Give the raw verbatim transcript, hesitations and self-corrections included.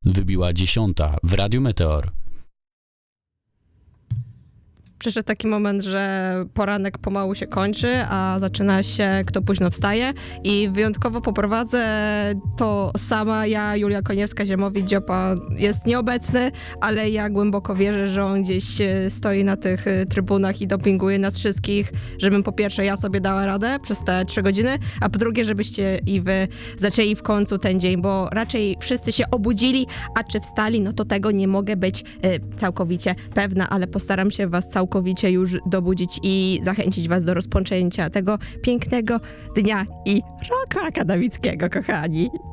Wybiła dziesiąta w Radiu Meteor. Przyszedł taki moment, że poranek pomału się kończy, a zaczyna się Kto późno wstaje i wyjątkowo poprowadzę to sama ja, Julia Koniewska-Ziemowit-Dziopa jest nieobecny, ale ja głęboko wierzę, że on gdzieś stoi na tych trybunach i dopinguje nas wszystkich, żebym po pierwsze ja sobie dała radę przez te trzy godziny, a po drugie, żebyście i wy zaczęli w końcu ten dzień, bo raczej wszyscy się obudzili, a czy wstali, no to tego nie mogę być y, całkowicie pewna, ale postaram się was całkowicie całkowicie już dobudzić i zachęcić was do rozpoczęcia tego pięknego dnia i roku akademickiego, kochani.